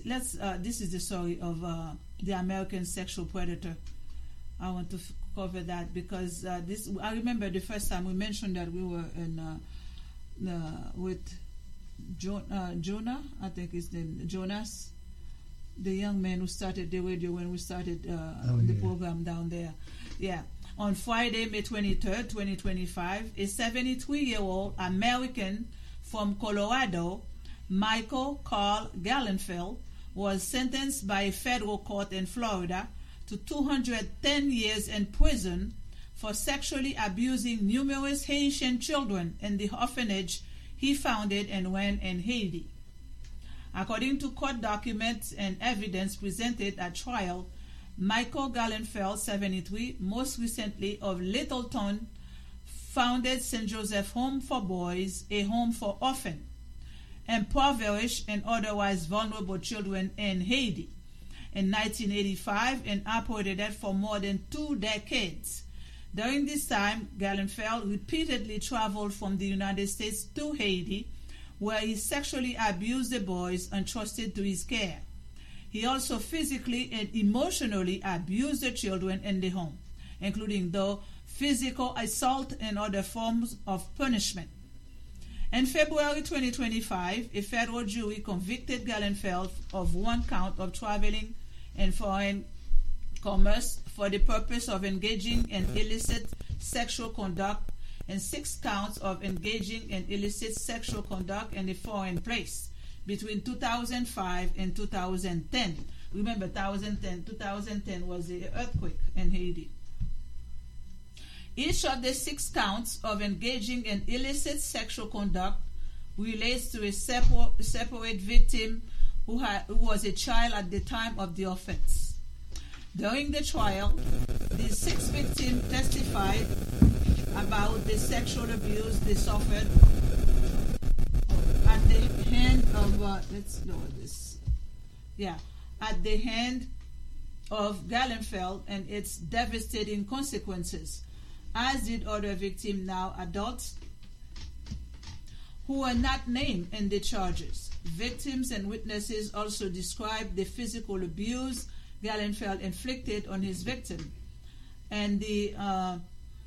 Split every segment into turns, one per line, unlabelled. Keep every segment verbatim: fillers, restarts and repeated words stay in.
let's. Uh, this is the story of uh, the American sexual predator. I want to f- cover that because uh, this. I remember the first time we mentioned that we were in uh, uh, with jo- uh, Jonah. I think his name Jonas, the young man who started the radio when we started uh,
oh,
the
yeah.
program down there. Yeah. On Friday, May twenty-third, twenty twenty-five, a seventy-three-year-old American from Colorado, Michael Carl Gallenfeld, was sentenced by a federal court in Florida to two hundred ten years in prison for sexually abusing numerous Haitian children in the orphanage he founded and ran in Haiti. According to court documents and evidence presented at trial, Michael Gallenfeld, seventy-three, most recently of Littleton, founded Saint Joseph Home for Boys, a home for orphan, impoverished, and otherwise vulnerable children in Haiti in nineteen eighty-five and operated it for more than two decades. During this time, Gallenfeld repeatedly traveled from the United States to Haiti, where he sexually abused the boys entrusted to his care. He also physically and emotionally abused the children in the home, including the physical assault and other forms of punishment. In February twenty twenty-five, a federal jury convicted Gallenfeld of one count of traveling in foreign commerce for the purpose of engaging in illicit sexual conduct and six counts of engaging in illicit sexual conduct in a foreign place between two thousand five and two thousand ten. Remember, two thousand ten, two thousand ten was the earthquake in Haiti. Each of the six counts of engaging in illicit sexual conduct relates to a separ- separate victim who, had, who was a child at the time of the offense. During the trial, the six victims testified about the sexual abuse they suffered at the hand of, uh, let's lower this, yeah, at the hand of Gallenfeld and its devastating consequences, as did other victims, now adults, who were not named in the charges. Victims and witnesses also described the physical abuse Gallenfeld inflicted on his victim and the uh,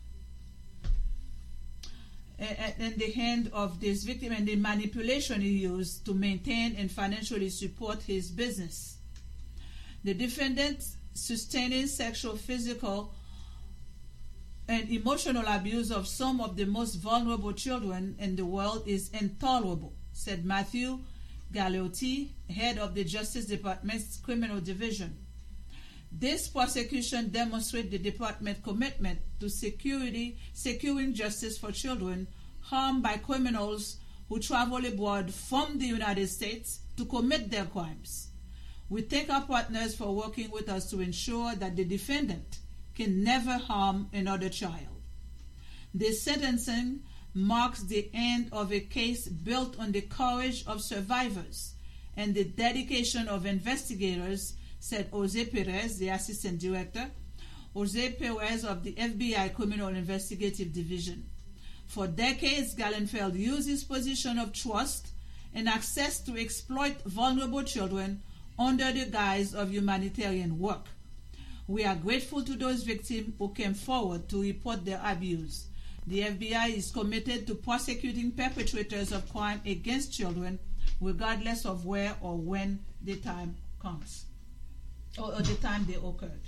in the hand of this victim and the manipulation he used to maintain and financially support his business. The defendant sustaining sexual, physical, and emotional abuse of some of the most vulnerable children in the world is intolerable, said Matthew Galeotti, head of the Justice Department's Criminal Division. This prosecution demonstrates the department's commitment to security, securing justice for children harmed by criminals who travel abroad from the United States to commit their crimes. We thank our partners for working with us to ensure that the defendant can never harm another child. This sentencing marks the end of a case built on the courage of survivors and the dedication of investigators, said Jose Perez, the assistant director, Jose Perez of the F B I Criminal Investigative Division. For decades, Gallenfeld used his position of trust and access to exploit vulnerable children under the guise of humanitarian work. We are grateful to those victims who came forward to report their abuse. The F B I is committed to prosecuting perpetrators of crime against children, regardless of where or when the time comes, or, or the time they occurred.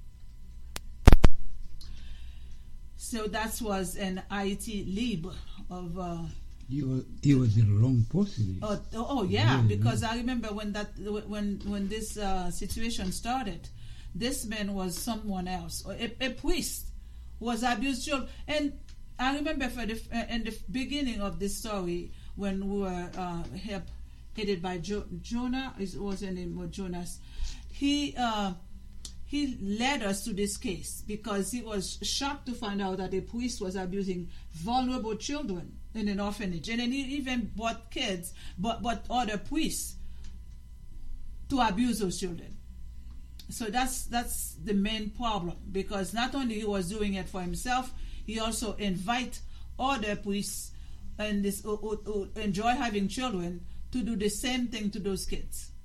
So that was an I T Libre of... Uh,
He was, he was in the wrong person.
oh, oh yeah,
yeah,
because
yeah.
I remember when that when when this uh, situation started, this man was someone else, or a, a priest was abused children. And I remember for the uh, in the beginning of this story when we were uh, help, headed by jo- Jonah, it was her name was Jonas. He uh, he led us to this case because he was shocked to find out that a priest was abusing vulnerable children in an orphanage, and then he even brought kids, but but other priests to abuse those children. So that's that's the main problem, because not only he was doing it for himself, he also invite other priests and this who, who, who enjoy having children to do the same thing to those kids.